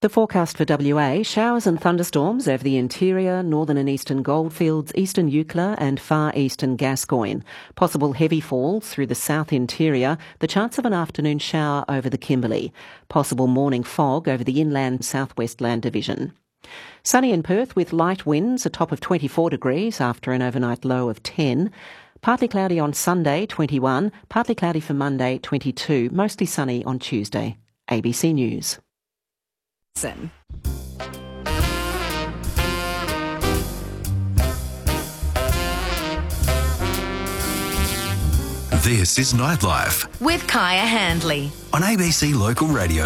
The forecast for WA: showers and thunderstorms over the interior, northern and eastern goldfields, eastern Eucla and far eastern Gascoyne. Possible heavy falls through the south interior, the chance of an afternoon shower over the Kimberley. Possible morning fog over the inland southwest land division. Sunny in Perth with light winds, a top of 24 degrees after an overnight low of 10. Partly cloudy on Sunday, 21. Partly cloudy for Monday, 22. Mostly sunny on Tuesday. ABC News. This is Nightlife with Kaya Handley on ABC Local Radio.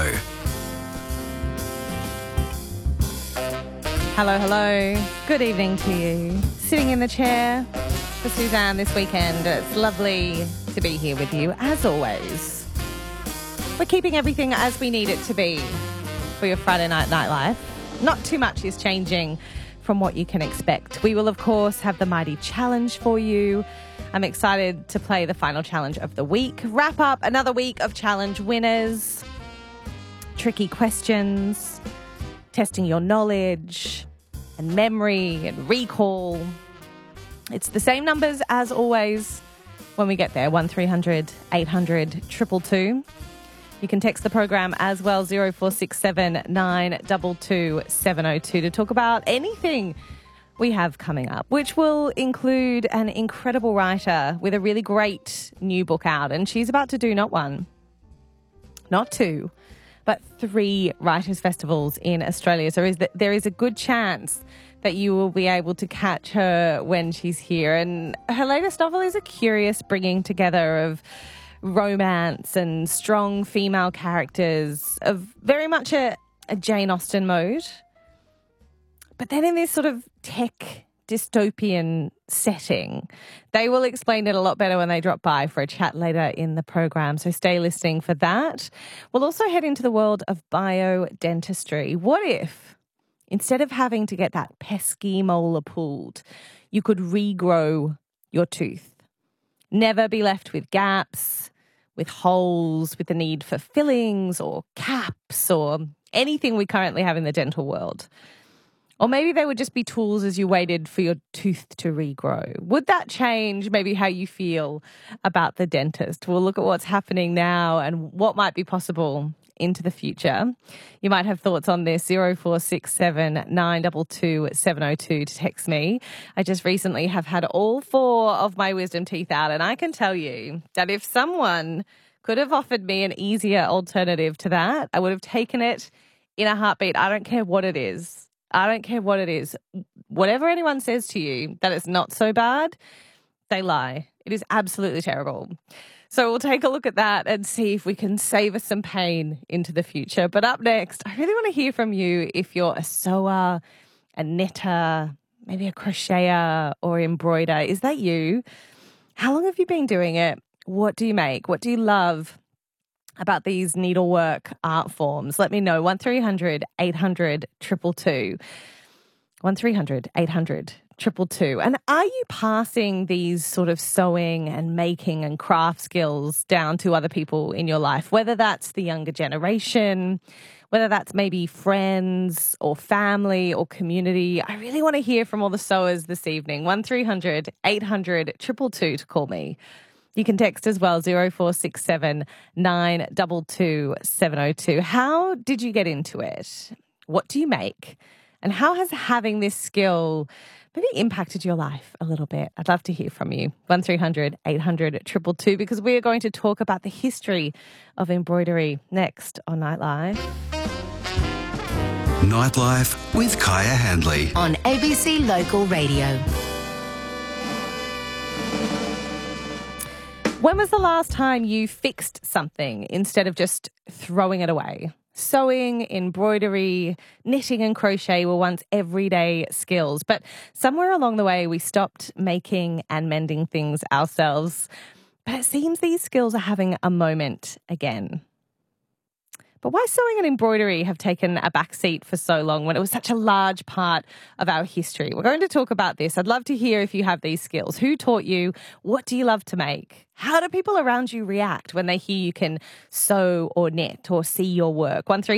Hello. Good evening to you. Sitting in the chair for Suzanne this weekend. It's lovely to be here with you, as always. We're keeping everything as we need it to be for your Friday night nightlife. Not too much is changing from what you can expect. We will, of course, have the Mighty Challenge for you. I'm excited to play the final challenge of the week. Wrap up another week of challenge winners. Tricky questions. Testing your knowledge and memory and recall. It's the same numbers as always when we get there. 1300 800 222. You can text the program as well, 0467 922 702, to talk about anything we have coming up, which will include an incredible writer with a really great new book out. And she's about to do not one, not two, but 3 writers' festivals in Australia. So there is a good chance that you will be able to catch her when she's here. And her latest novel is a curious bringing together of romance and strong female characters of very much a Jane Austen mode. But then in this sort of tech dystopian setting. They will explain it a lot better when they drop by for a chat later in the program, so stay listening for that. We'll also head into the world of biodentistry. What if, instead of having to get that pesky molar pulled, you could regrow your tooth? Never be left with gaps, with holes, with the need for fillings or caps or anything we currently have in the dental world. Or maybe they would just be tools as you waited for your tooth to regrow. Would that change maybe how you feel about the dentist? We'll look at what's happening now and what might be possible into the future. You might have thoughts on this, 0467 922 702 to text me. I just recently have had all 4 of my wisdom teeth out, and I can tell you that if someone could have offered me an easier alternative to that, I would have taken it in a heartbeat. I don't care what it is. I don't care what it is. Whatever anyone says to you that it's not so bad, they lie. It is absolutely terrible. So we'll take a look at that and see if we can save us some pain into the future. But up next, I really want to hear from you if you're a sewer, a knitter, maybe a crocheter or embroider. Is that you? How long have you been doing it? What do you make? What do you love about these needlework art forms? Let me know. 1300 800 222. 1300 800 222. And are you passing these sort of sewing and making and craft skills down to other people in your life? Whether that's the younger generation, whether that's maybe friends or family or community. I really want to hear from all the sewers this evening. 1300 800 222 to call me. You can text as well, 0467 922 702. How did you get into it? What do you make? And how has having this skill maybe impacted your life a little bit? I'd love to hear from you. 1300 800 222, because we are going to talk about the history of embroidery next on Nightlife. Nightlife with Kaya Handley on ABC Local Radio. When was the last time you fixed something instead of just throwing it away? Sewing, embroidery, knitting and crochet were once everyday skills, but somewhere along the way we stopped making and mending things ourselves. But it seems these skills are having a moment again. But why sewing and embroidery have taken a backseat for so long when it was such a large part of our history? We're going to talk about this. I'd love to hear if you have these skills. Who taught you? What do you love to make? How do people around you react when they hear you can sew or knit or see your work? 13